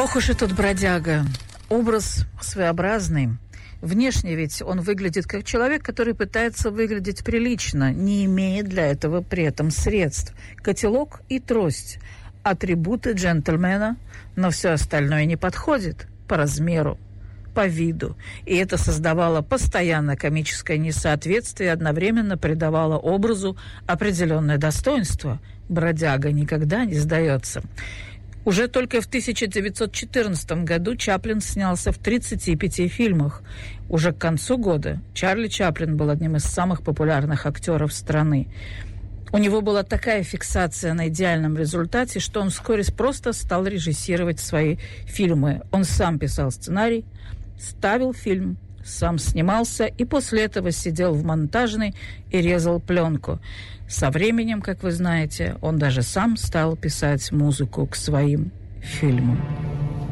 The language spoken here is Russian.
Ох уж этот бродяга. Образ своеобразный. Внешне ведь он выглядит как человек, который пытается выглядеть прилично, не имея для этого при этом средств. Котелок и трость. Атрибуты джентльмена, но все остальное не подходит по размеру, по виду. И это создавало постоянно комическое несоответствие и одновременно придавало образу определенное достоинство. Бродяга никогда не сдается. Уже только в 1914 году Чаплин снялся в 35 фильмах. Уже к концу года Чарли Чаплин был одним из самых популярных актеров страны. У него была такая фиксация на идеальном результате, что он вскоре просто стал режиссировать свои фильмы. Он сам писал сценарий, ставил фильм, сам снимался и после этого сидел в монтажной и резал пленку. Со временем, как вы знаете, он даже сам стал писать музыку к своим фильмам.